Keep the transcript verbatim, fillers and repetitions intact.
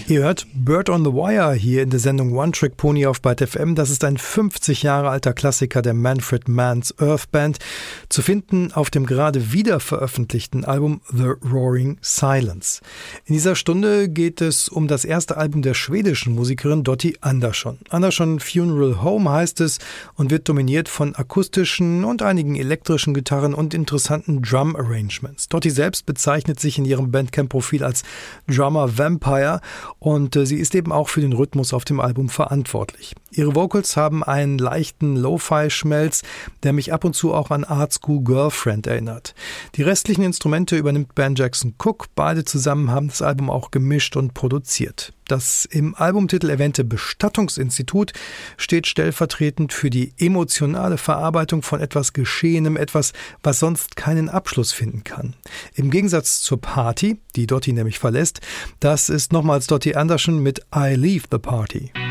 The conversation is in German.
Ihr hört Bird on the Wire hier in der Sendung One Trick Pony auf Byte F M. Das ist ein fünfzig Jahre alter Klassiker der Manfred Mann's Earth Band, zu finden auf dem gerade wieder veröffentlichten Album The Roaring Silence. In dieser Stunde geht es um das erste Album der schwedischen Musikerin Dottie Andersson. Andersson Funeral Home heißt es und wird dominiert von akustischen und einigen elektrischen Gitarren und interessanten Drum-Arrangements. Dottie selbst bezeichnet sich in ihrem Bandcamp-Profil als Drummer Vampire und äh, sie ist eben auch für den Rhythmus auf dem Album verantwortlich. Ihre Vocals haben einen leichten Lo-Fi-Schmelz, der mich ab und zu auch an Art School Girlfriend erinnert. Die restlichen Instrumente übernimmt Ben Jackson Cook. Beide zusammen haben das Album auch gemischt und produziert. Das im Albumtitel erwähnte Bestattungsinstitut steht stellvertretend für die emotionale Verarbeitung von etwas Geschehenem, etwas, was sonst keinen Abschluss finden kann. Im Gegensatz zur Party, die Dottie nämlich verlässt, das ist nochmals Dottie Andersson mit I Leave the Party.